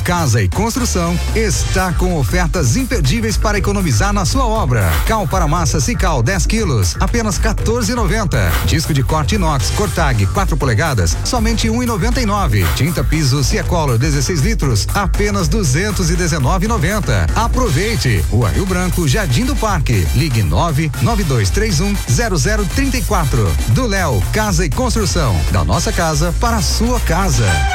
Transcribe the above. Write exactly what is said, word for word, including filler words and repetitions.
Casa e Construção está com ofertas imperdíveis para economizar na sua obra. Cal para massa Cical dez quilos, apenas quatorze e noventa. Disco de corte inox Cortag quatro polegadas, somente um e noventa e nove. Tinta piso Ciacolor dezesseis litros, apenas duzentos e dezenove e noventa. Aproveite! Rua Rio Branco, Jardim do Parque. Ligue nove nove dois três um zero zero três quatro. Do Léo Casa e Construção, da nossa casa para a sua casa.